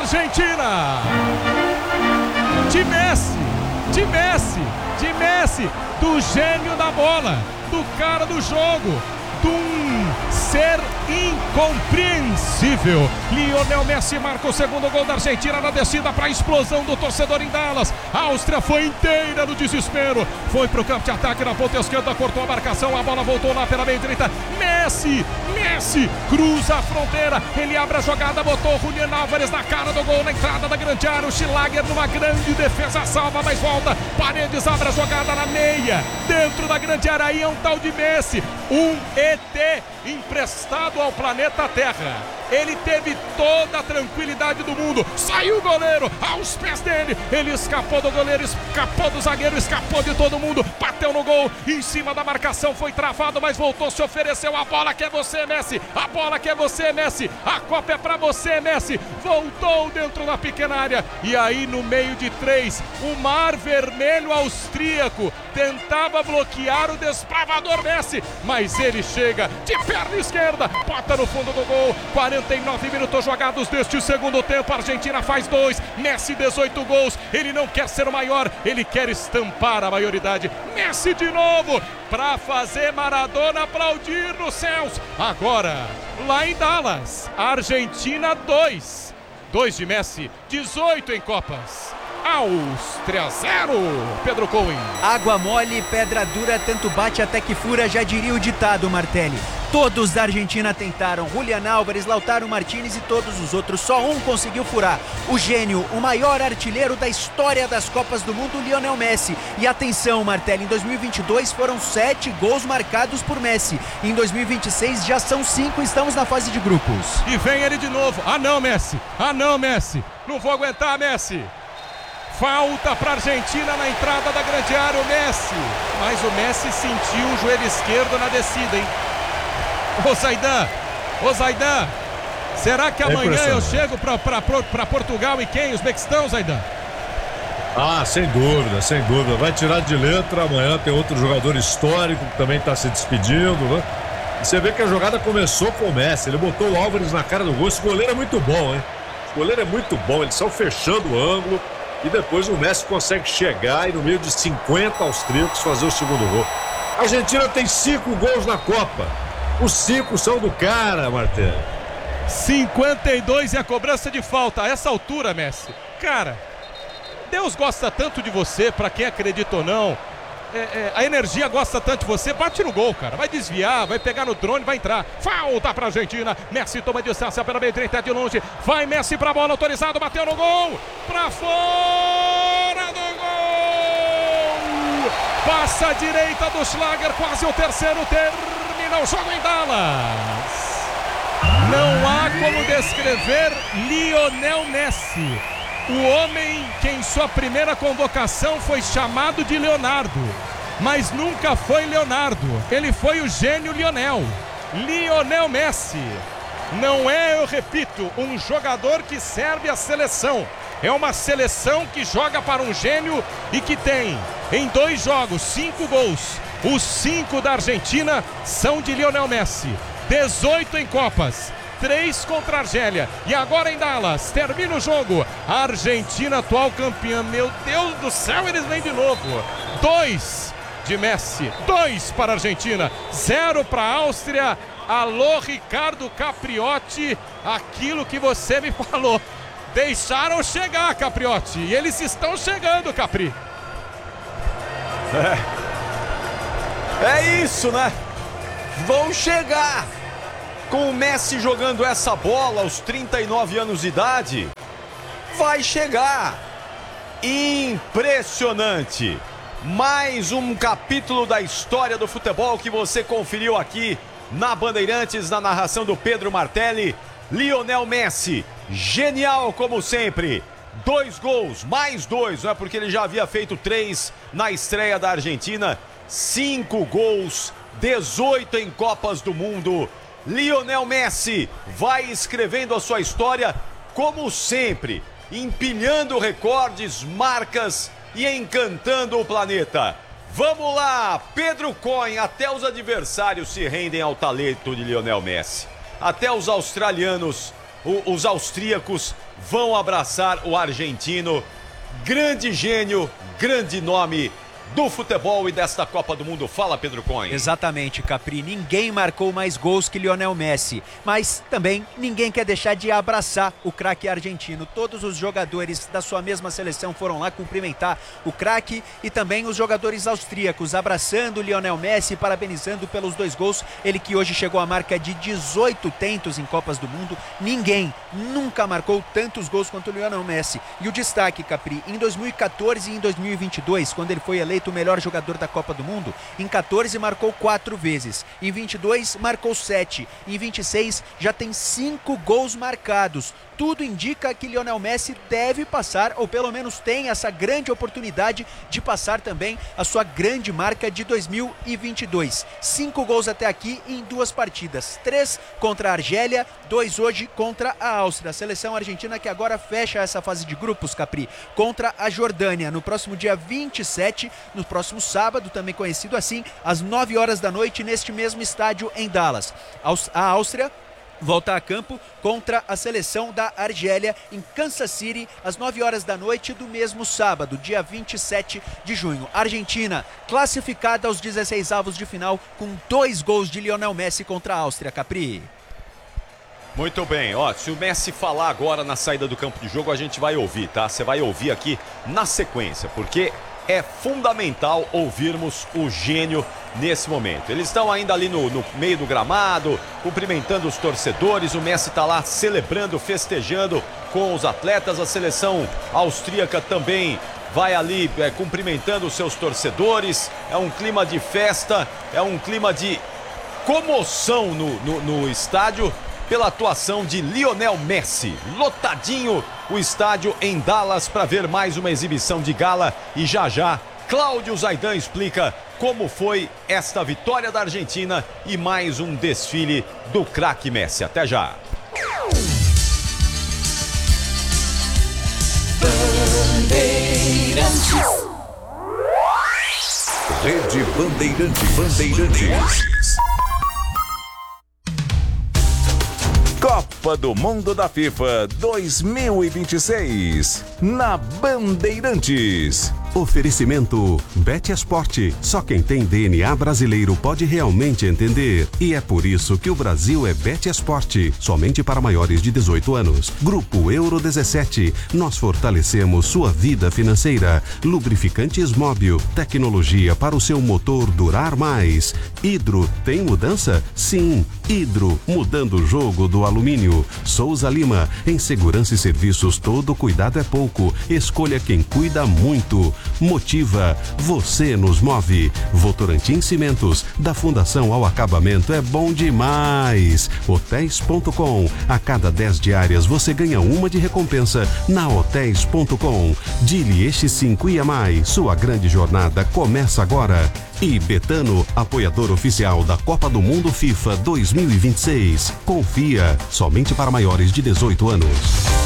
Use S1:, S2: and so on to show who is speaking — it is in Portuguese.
S1: Argentina. De Messi, de Messi, de Messi, do gênio da bola, do cara do jogo, de um ser incompreensível. Lionel Messi marca o segundo gol da Argentina na descida para a explosão do torcedor em Dallas. A Áustria foi inteira no desespero, foi para o campo de ataque na ponta esquerda, cortou a marcação, a bola voltou lá pela meia direita. Messi cruza a fronteira, ele abre a jogada, botou o Julián Álvares na cara do gol, na entrada da grande área. O Schlager numa grande defesa salva, mas volta. Paredes abre a jogada na meia, dentro da grande área. Aí é um tal de Messi, um ET emprestado ao planeta Terra. Ele teve toda a tranquilidade do mundo. Saiu o goleiro aos pés dele. Ele escapou do goleiro, escapou do zagueiro, escapou de todo mundo. Bateu no gol, em cima da marcação, foi travado, mas voltou, se ofereceu. A bola que é você, Messi. A bola que é você, Messi. A Copa é pra você, Messi. Voltou dentro da pequena área. E aí, no meio de três, o Mar Vermelho austríaco tentava bloquear o desbravador Messi, mas ele chega de perna esquerda, bota no fundo do gol. 49 minutos jogados deste segundo tempo. A Argentina faz 2, Messi 18 gols. Ele não quer ser o maior, ele quer estampar a maioridade. Messi de novo, para fazer Maradona aplaudir nos céus. Agora, lá em Dallas, Argentina 2 de Messi, 18 em Copas. Áustria 0, Pedro Cohen.
S2: Água mole, pedra dura, tanto bate até que fura, já diria o ditado, Martelli. Todos da Argentina tentaram, Julián Álvares, Lautaro Martínez e todos os outros, só um conseguiu furar. O gênio, o maior artilheiro da história das Copas do Mundo, Lionel Messi. E atenção, Martelli, em 2022 foram 7 gols marcados por Messi. Em 2026 já são 5, estamos na fase de grupos.
S1: E vem ele de novo. Ah não, Messi. Ah não, Messi. Não vou aguentar, Messi. Falta para a Argentina na entrada da grande área, o Messi. Mas o Messi sentiu o joelho esquerdo na descida, hein? Ô Zaidan, será que amanhã eu chego para Portugal e quem? Uzbequistão, Zaidan?
S3: Ah, sem dúvida. Vai tirar de letra, amanhã tem outro jogador histórico que também está se despedindo, né? E você vê que a jogada começou com o Messi, ele botou o Álvares na cara do gol. Esse goleiro é muito bom, hein? Esse goleiro é muito bom, eles estão fechando o ângulo. E depois o Messi consegue chegar e no meio de 50 austríacos fazer o segundo gol. A Argentina tem 5 gols na Copa. Os 5 são do cara, Martelli.
S1: 52 e a cobrança de falta. A essa altura, Messi, cara, Deus gosta tanto de você, pra quem acredita ou não. A energia gosta tanto de você, bate no gol, cara. Vai desviar, vai pegar no drone, vai entrar. Falta pra Argentina. Messi toma distância pela meia direita de longe. Vai Messi pra bola, autorizado, bateu no gol. Pra fora do gol. Passa a direita do Schlager, quase o terceiro, termina o jogo em Dallas. Não há como descrever Lionel Messi. O homem que em sua primeira convocação foi chamado de Leonardo, mas nunca foi Leonardo, ele foi o gênio Lionel Messi. Não é, eu repito, um jogador que serve à seleção, é uma seleção que joga para um gênio e que tem, em 2 jogos, 5 gols. Os 5 da Argentina são de Lionel Messi, 18 em Copas. 3 contra a Argélia. E agora em Dallas, termina o jogo. A Argentina, atual campeã. Meu Deus do céu, eles vêm de novo. 2 de Messi, 2 para a Argentina, 0 para a Áustria. Alô, Ricardo Capriotti, aquilo que você me falou. Deixaram chegar, Capriotti. E eles estão chegando, Capri.
S4: É isso, né? Vão chegar. Com o Messi jogando essa bola aos 39 anos de idade, vai chegar. Impressionante. Mais um capítulo da história do futebol que você conferiu aqui na Bandeirantes, na narração do Pedro Martelli. Lionel Messi, genial como sempre. 2 gols, mais 2, não é porque ele já havia feito 3 na estreia da Argentina. 5 gols, 18 em Copas do Mundo. Lionel Messi vai escrevendo a sua história como sempre, empilhando recordes, marcas e encantando o planeta. Vamos lá, Pedro Cohen, até os adversários se rendem ao talento de Lionel Messi. Até os australianos os austríacos vão abraçar o argentino. Grande gênio, grande nome do futebol e desta Copa do Mundo. Fala, Pedro Cohen.
S2: Exatamente, Capri. Ninguém marcou mais gols que Lionel Messi, mas também ninguém quer deixar de abraçar o craque argentino. Todos os jogadores da sua mesma seleção foram lá cumprimentar o craque e também os jogadores austríacos, abraçando o Lionel Messi, parabenizando pelos 2 gols. Ele que hoje chegou à marca de 18 tentos em Copas do Mundo. Ninguém nunca marcou tantos gols quanto o Lionel Messi. E o destaque, Capri, em 2014 e em 2022, quando ele foi eleito o melhor jogador da Copa do Mundo, em 14 marcou 4 vezes, em 22 marcou 7, em 26 já tem 5 gols marcados. Tudo indica que Lionel Messi deve passar, ou pelo menos tem essa grande oportunidade de passar também a sua grande marca de 2022. 5 gols até aqui em 2 partidas, 3 contra a Argélia, 2 hoje contra a Áustria. A seleção argentina que agora fecha essa fase de grupos, Capri, contra a Jordânia no próximo dia 27, no próximo sábado, também conhecido assim, às 9 horas da noite, neste mesmo estádio em Dallas. A Áustria volta a campo contra a seleção da Argélia em Kansas City, às 9 horas da noite do mesmo sábado, dia 27 de junho. Argentina classificada aos 16 avos de final com 2 gols de Lionel Messi contra a Áustria, Capri.
S4: Muito bem, ó, se o Messi falar agora na saída do campo de jogo, a gente vai ouvir, tá? Você vai ouvir aqui na sequência, porque é fundamental ouvirmos o gênio nesse momento. Eles estão ainda ali no meio do gramado, cumprimentando os torcedores. O Messi está lá celebrando, festejando com os atletas. A seleção austríaca também vai ali cumprimentando os seus torcedores. É um clima de festa, é um clima de comoção no estádio pela atuação de Lionel Messi. Lotadinho o estádio em Dallas para ver mais uma exibição de gala. E já Cláudio Zaidan explica como foi esta vitória da Argentina e mais um desfile do craque Messi. Até já.
S5: Rede Bandeirantes. Copa do Mundo da FIFA 2026 na Bandeirantes.
S6: Oferecimento Betesport. Só quem tem DNA brasileiro pode realmente entender. E é por isso que o Brasil é Betesport. Somente para maiores de 18 anos. Grupo Euro 17. Nós fortalecemos sua vida financeira. Lubrificantes Móbil. Tecnologia para o seu motor durar mais. Hidro. Tem mudança? Sim. Hidro. Mudando o jogo do alumínio. Souza Lima. Em segurança e serviços, todo cuidado é pouco. Escolha quem cuida muito. Motiva, você nos move. Votorantim Cimentos, da fundação ao acabamento é bom demais. Hotéis.com, a cada 10 diárias você ganha uma de recompensa na Hotéis.com. Dili Este 5 e a mais, sua grande jornada começa agora. E Betano, apoiador oficial da Copa do Mundo FIFA 2026. Confia, somente para maiores de 18 anos.